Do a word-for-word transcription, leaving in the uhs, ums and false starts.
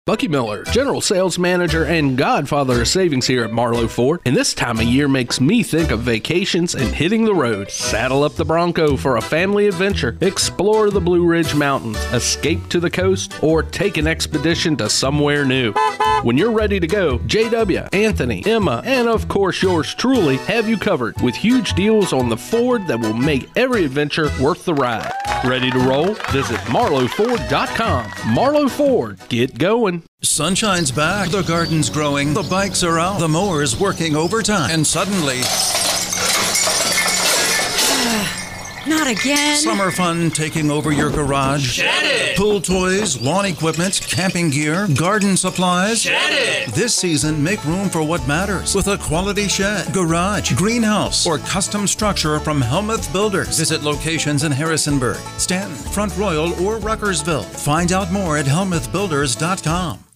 Bucky Miller, General Sales Manager and godfather of savings here at Marlowe Ford, and this time of year makes me think of vacations and hitting the road. Saddle up the Bronco for a family adventure, explore the Blue Ridge Mountains, escape to the coast, or take an expedition to somewhere new. When you're ready to go, J W, Anthony, Emma, and of course yours truly have you covered with huge deals on the Ford that will make every adventure worth the ride. Ready to roll? Visit marlowe ford dot com. Marlowe Ford, get going. Sunshine's back, the garden's growing, the bikes are out, the mower's working overtime, and suddenly... Not again. Summer fun taking over your garage. Shed it. Pool toys, lawn equipment, camping gear, garden supplies. Shed it. This season, make room for what matters with a quality shed, garage, greenhouse, or custom structure from Helmuth Builders. Visit locations in Harrisonburg, Stanton, Front Royal, or Ruckersville. Find out more at helmuth builders dot com.